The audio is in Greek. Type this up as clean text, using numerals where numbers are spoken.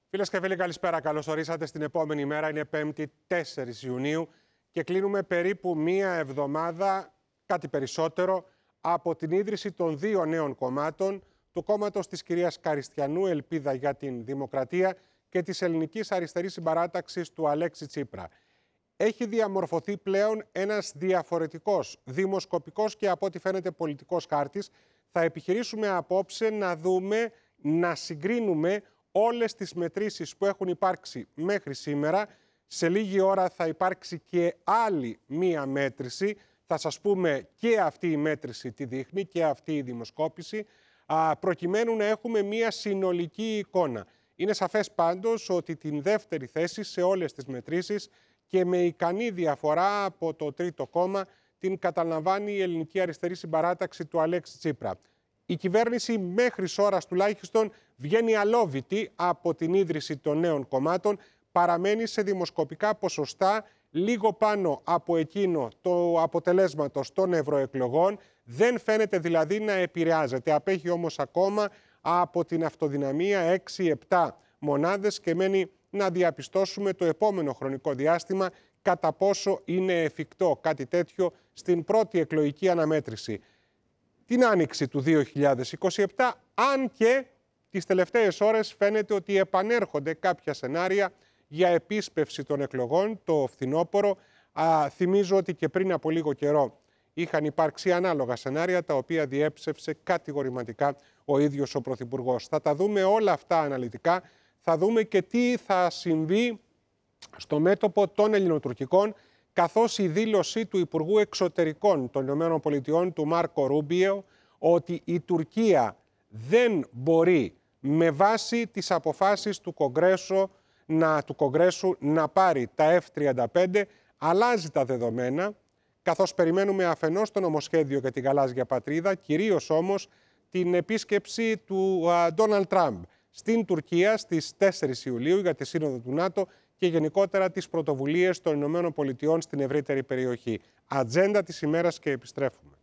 Φίλες και φίλοι, καλησπέρα. Καλώς ορίσατε στην επόμενη μέρα. Είναι 5η 4 Ιουνίου και κλείνουμε περίπου μία εβδομάδα, κάτι περισσότερο, από την ίδρυση των δύο νέων κομμάτων, του κόμματος της κυρίας Καριστιανού, Ελπίδα για την Δημοκρατία, και της Ελληνικής Αριστερής Συμπαράταξης του Αλέξη Τσίπρα. Έχει διαμορφωθεί πλέον ένας διαφορετικός, δημοσκοπικός και από ό,τι φαίνεται πολιτικός χάρτης. Θα επιχειρήσουμε απόψε να δούμε, να συγκρίνουμε όλες τις μετρήσεις που έχουν υπάρξει μέχρι σήμερα. Σε λίγη ώρα θα υπάρξει και άλλη μία μέτρηση. Θα σας πούμε και αυτή η μέτρηση τι δείχνει και αυτή η δημοσκόπηση, προκειμένου να έχουμε μία συνολική εικόνα. Είναι σαφές πάντως ότι την δεύτερη θέση σε όλες τις μετρήσεις και με ικανή διαφορά από το τρίτο κόμμα την καταλαμβάνει η Ελληνική Αριστερή Συμπαράταξη του Αλέξη Τσίπρα. Η κυβέρνηση μέχρι ώρας τουλάχιστον βγαίνει αλόβητη από την ίδρυση των νέων κομμάτων, παραμένει σε δημοσκοπικά ποσοστά λίγο πάνω από εκείνο το αποτελέσματος των ευρωεκλογών, δεν φαίνεται δηλαδή να επηρεάζεται. Απέχει όμως ακόμα από την αυτοδυναμία 6-7 μονάδες και μένει να διαπιστώσουμε το επόμενο χρονικό διάστημα κατά πόσο είναι εφικτό κάτι τέτοιο στην πρώτη εκλογική αναμέτρηση την άνοιξη του 2027, αν και τις τελευταίες ώρες φαίνεται ότι επανέρχονται κάποια σενάρια για επίσπευση των εκλογών το φθινόπωρο. Θυμίζω ότι και πριν από λίγο καιρό είχαν υπάρξει ανάλογα σενάρια, τα οποία διέψευσε κατηγορηματικά ο ίδιος ο Πρωθυπουργός. Θα τα δούμε όλα αυτά αναλυτικά. Θα δούμε και τι θα συμβεί στο μέτωπο των ελληνοτουρκικών, καθώς η δήλωση του Υπουργού Εξωτερικών των ΗΠΑ, του Μάρκο Ρούμπιο, ότι η Τουρκία δεν μπορεί με βάση τις αποφάσεις του Κογκρέσου να πάρει τα F-35, αλλάζει τα δεδομένα, καθώς περιμένουμε αφενός το νομοσχέδιο για την γαλάζια πατρίδα, κυρίως όμως την επίσκεψη του Ντόναλντ Τραμπ στην Τουρκία στις 4 Ιουλίου για τη Σύνοδο του ΝΑΤΟ και γενικότερα τις πρωτοβουλίες των ΗΠΑ στην ευρύτερη περιοχή. Ατζέντα της ημέρας και επιστρέφουμε.